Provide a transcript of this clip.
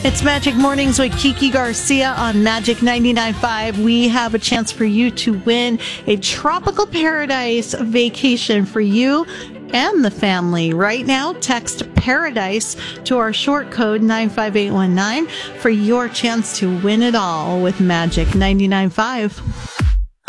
It's Magic Mornings with Kiki Garcia on Magic 99.5. We have a chance for you to win a tropical paradise vacation for you and the family. Right now, text paradise to our short code 95819 for your chance to win it all with Magic 99.5.